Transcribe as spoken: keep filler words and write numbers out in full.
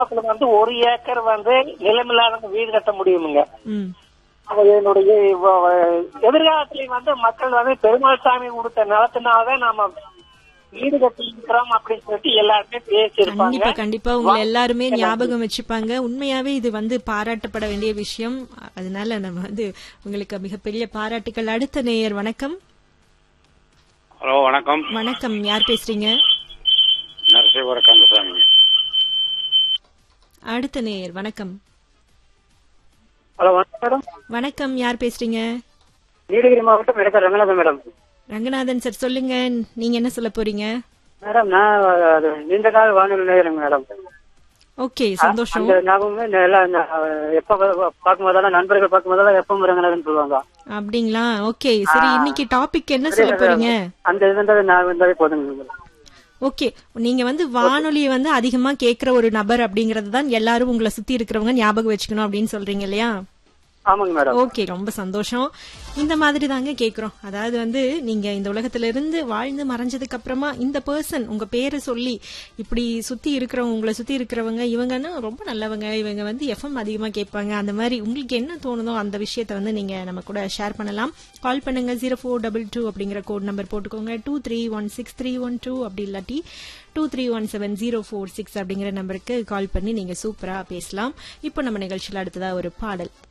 கிராமத்துல வந்து ஒரு ஏக்கர் வந்து நிலமில்லாத வீடு கட்ட முடியுமுங்க. ம். என்னுடைய எதிர்காலத்துல வந்து மக்கள் வந்து பெருமாள் சாமி கொடுத்த நிலத்தினால்தான் நாம வீடு கட்டிருக்கிறோம் அப்படின்னு சொல்லிட்டு எல்லாருமே பேசியிருப்பாங்க. கண்டிப்பா கண்டிப்பா உங்களை எல்லாருமே ஞாபகம் வச்சுப்பாங்க. உண்மையாவே இது வந்து பாராட்டப்பட வேண்டிய விஷயம். அதனால நம்ம வந்து உங்களுக்கு மிகப்பெரிய பாராட்டுகள். அடுத்த நேயர் வணக்கம். ஹலோ வணக்கம். வணக்கம், யார் பேசுறீங்க? நரசிவர கந்தசாமி. அடுத்த நேயர் வணக்கம். ஹலோ வணக்கம் மேடம். வணக்கம், யார் பேசுறீங்க? நீலகிரி மாவட்டம் இடத்த ரங்கநாதன் மேடம். ரங்கநாதன் சார் சொல்லுங்க, நீங்க என்ன சொல்ல போறீங்க? மேடம் நான் நீண்ட நாள் வானொலி நேயர் மேடம். ஓகே, சந்தோஷம். எப்ப பாக்கும்போதெல்லாம் நண்பர்கள் பாக்கும்போதெல்லாம் எப்ப ரங்கநாதன் சொல்லுவாங்க. அப்படிங்களா? ஓகே, சரி, இன்னைக்கு டாபிக் என்ன சொல்ல போறீங்க? அந்த இது நான் வந்தாலே போதுங்க. ஓகே, நீங்க வந்து வானொலியை வந்து அதிகமா கேக்குற ஒரு நபர் அப்படிங்கறது தான் எல்லாரும் உங்களை சுத்தி இருக்கிறவங்க ஞாபகம் வச்சுக்கணும் அப்படின்னு சொல்றீங்க இல்லையா? ஆமாங்க மேடம். ஓகே, ரொம்ப சந்தோஷம். இந்த மாதிரி தாங்க கேக்குறோம். அதாவது வந்து நீங்க இந்த உலகத்துல இருந்து வாழ்ந்து மறைஞ்சதுக்கு அப்புறமா இந்த பர்சன் உங்க பேரை சொல்லி இப்படி சுத்தி இருக்கிறவங்க, உங்களை சுத்தி இருக்கிறவங்க இவங்கன்னா ரொம்ப நல்லவங்க, இவங்க வந்து எஃப்எம் அதிகமா கேட்பாங்க, அந்த மாதிரி உங்களுக்கு என்ன தோணுதோ அந்த விஷயத்த வந்து நீங்க நம்ம கூட ஷேர் பண்ணலாம். கால் பண்ணுங்க, ஜீரோ ஃபோர் டபுள் டூ அப்படிங்கிற கோட் நம்பர் போட்டுக்கோங்க, two three one six three one two அப்படி இல்லாட்டி two three one seven zero four six அப்படிங்கிற நம்பருக்கு கால் பண்ணி நீங்க சூப்பரா பேசலாம். இப்போ நம்ம நிகழ்ச்சியில் அடுத்ததா ஒரு பாடல்.